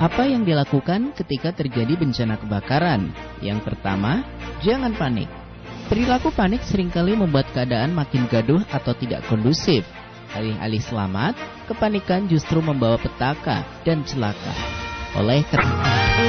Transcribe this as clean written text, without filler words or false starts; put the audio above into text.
Apa yang dilakukan ketika terjadi bencana kebakaran? Yang pertama, jangan panik. Perilaku panik seringkali membuat keadaan makin gaduh atau tidak kondusif. Alih-alih selamat, kepanikan justru membawa petaka dan celaka. Oleh karena